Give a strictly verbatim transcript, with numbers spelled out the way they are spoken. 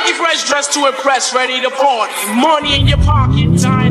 Fresh dressed to impress, ready to party. Money in your pocket, time